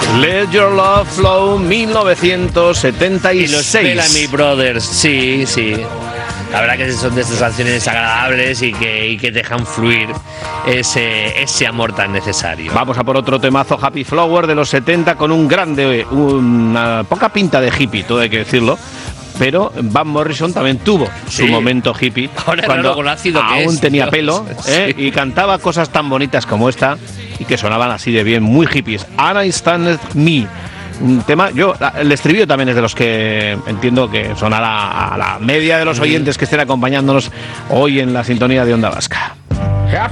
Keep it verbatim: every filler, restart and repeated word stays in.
Let Your Love Flow, mil novecientos setenta y seis. Y los Bellamy Brothers, sí, sí. La verdad que son de estas canciones agradables y que, y que dejan fluir ese, ese amor tan necesario. Vamos a por otro temazo, Happy Flower, de los setenta, con un grande, una poca pinta de hippie, todo hay que decirlo. Pero Van Morrison también tuvo sí. su momento hippie. Ahora cuando no, con ácido que aún es, tenía Dios. pelo, ¿eh? Sí. Y cantaba cosas tan bonitas como esta y que sonaban así de bien, muy hippies. And I Stand Me. Un tema, yo, el estribillo también es de los que entiendo que son a la, a la media de los oyentes que estén acompañándonos hoy en la sintonía de Onda Vasca.